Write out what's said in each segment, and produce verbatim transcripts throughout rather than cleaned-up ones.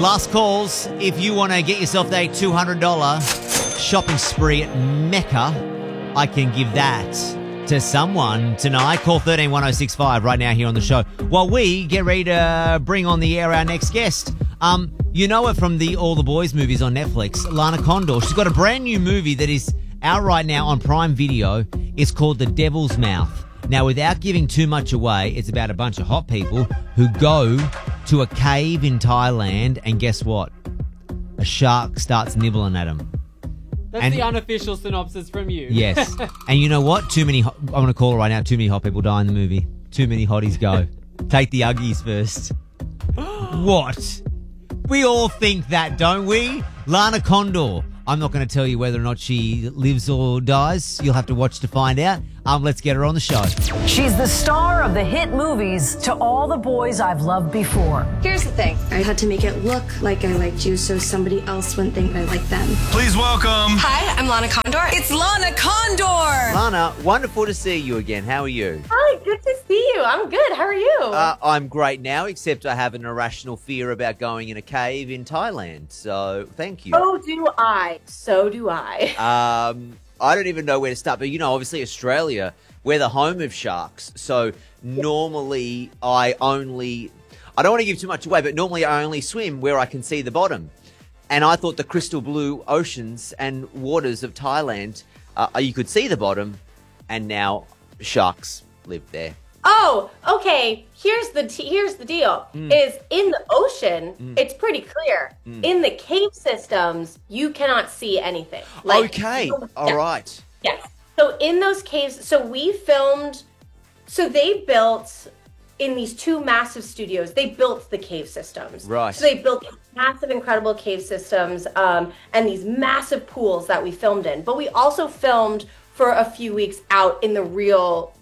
Last calls. If you want to get yourself a two hundred dollars shopping spree at Mecca, I can give that to someone tonight. Call one three one oh six five right now here on the show while we get ready to bring on the air our next guest. Um, you know her from the All the Boys movies on Netflix, Lana Condor. She's got a brand new movie that is out right now on Prime Video. It's called The Devil's Mouth. Now, without giving too much away, it's about a bunch of hot people who go to a cave in Thailand, and guess what? A shark starts nibbling at them. That's and, the unofficial synopsis from you. Yes. And you know what? Too many, I'm going to call it right now, too many hot people die in the movie. Too many hotties go. Take the Uggies first. What? We all think that, don't we? Lana Condor. I'm not going to tell you whether or not she lives or dies. You'll have to watch to find out. Um, let's get her on the show. She's the star of the hit movies To All the Boys I've Loved Before. Here's the thing. I had to make it look like I liked you so somebody else wouldn't think I liked them. Please welcome. Hi, I'm Lana Condor. It's Lana Condor. Lana, wonderful to see you again. How are you? Hi, good to see you. I'm good. How are you? Uh, I'm great now, except I have an irrational fear about going in a cave in Thailand. So, thank you. So do I. So do I. Um... I don't even know where to start, but you know, obviously Australia, we're the home of sharks. So normally I only, I don't want to give too much away, but normally I only swim where I can see the bottom. And I thought the crystal blue oceans and waters of Thailand, uh, you could see the bottom, and now sharks live there. Oh, okay. Here's the t- here's the deal. Mm. Is in the ocean, mm. it's pretty clear. Mm. In the cave systems, you cannot see anything. Like, okay. You, All yeah. right. Yes. So in those caves, so we filmed, so they built in these two massive studios, they built the cave systems. Right. So they built massive, incredible cave systems um, and these massive pools that we filmed in. But we also filmed for a few weeks out in the real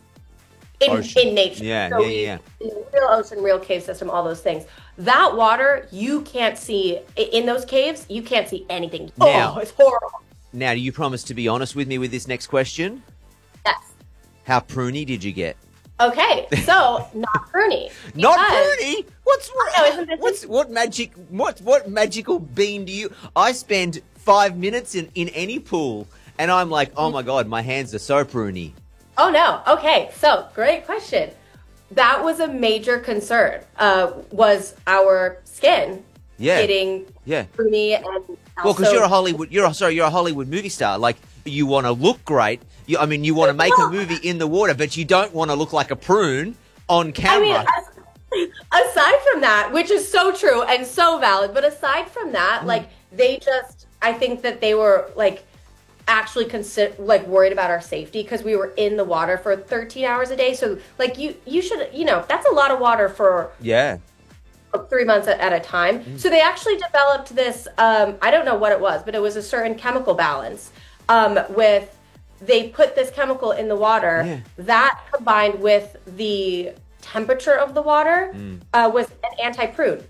In, in nature. Yeah, so yeah, we, yeah. Real ocean, real cave system, all those things. That water, you can't see, in those caves, you can't see anything. Now, oh, it's horrible. Now, do you promise to be honest with me with this next question? Yes. How pruny did you get? Okay, so not pruny. Not pruny? What's no, isn't this what's what magic what what magical bean do you I spend five minutes in, in any pool and I'm like, oh my god, my hands are so pruny. Oh, no. Okay. So great question. That was a major concern, uh, was our skin yeah. getting yeah. pruny. And also, well, because you're a Hollywood, you're a, sorry, you're a Hollywood movie star. Like, you want to look great. You, I mean, you want to make a movie in the water, but you don't want to look like a prune on camera. I mean, aside from that, which is so true and so valid, but aside from that, mm. like, they just, I think that they were, like, actually consider like worried about our safety because we were in the water for thirteen hours a day. So like you you should you know that's a lot of water for yeah three months at, at a time. Mm. So they actually developed this um I don't know what it was, but it was a certain chemical balance um with they put this chemical in the water yeah. that combined with the temperature of the water mm. uh was an anti-prune.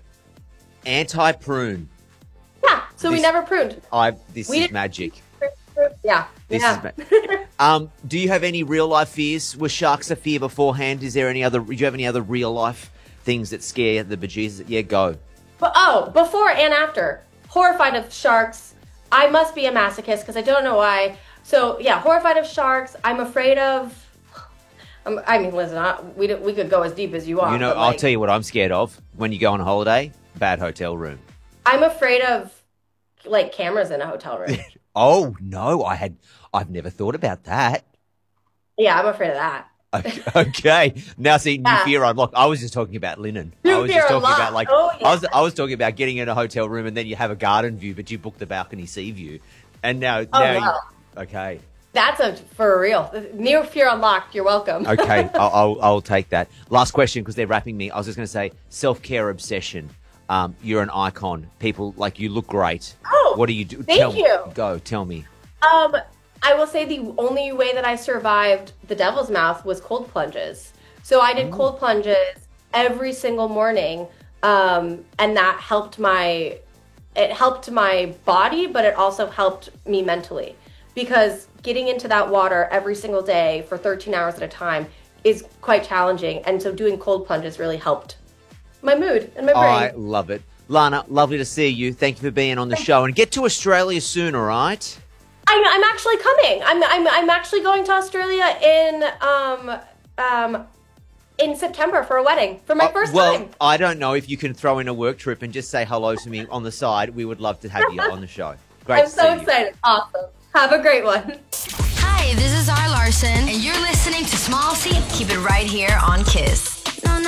Anti-prune. Yeah, so this, we never pruned. I this we is magic. Yeah. This yeah. is ma- um, do you have any real life fears? Was sharks a fear beforehand? Is there any other? Do you have any other real life things that scare the bejesus? Yeah, go. But oh, before and after, horrified of sharks. I must be a masochist because I don't know why. So yeah, horrified of sharks. I'm afraid of. Um, I mean, listen, I, we we could go as deep as you want. You know, like, I'll tell you what I'm scared of when you go on holiday. Bad hotel room. I'm afraid of like cameras in a hotel room. Oh, no, I had, I've never thought about that. Yeah, I'm afraid of that. Okay. okay. Now, see, new yeah. fear unlocked. I was just talking about linen. New I was fear just talking unlocked. about, like, oh, yeah. I was I was talking about getting in a hotel room and then you have a garden view, but you book the balcony sea view. And now, oh, now no. you, okay. That's a, for real. New fear unlocked. You're welcome. Okay, I'll, I'll, I'll take that. Last question, because they're wrapping me. I was just going to say, self-care obsession. Um, you're an icon. People, like, you look great. Oh, what do you do? Thank tell, you. Go, tell me. Um, I will say the only way that I survived the Devil's Mouth was cold plunges. So I did oh. cold plunges every single morning, um, and that helped my, it helped my body, but it also helped me mentally. Because getting into that water every single day for thirteen hours at a time is quite challenging. And so doing cold plunges really helped my mood and my brain. I love it. Lana, lovely to see you. Thank you for being on the show. And get to Australia soon, all right? I'm, I'm actually coming. I'm, I'm, I'm actually going to Australia in um, um, in September for a wedding, for my Uh, first well, time. I don't know if you can throw in a work trip and just say hello to me on the side. We would love to have you on the show. Great I'm to so see you. excited. Awesome. Have a great one. Hi, this is R. Larson, and you're listening to Small C. Keep it right here on Kiss.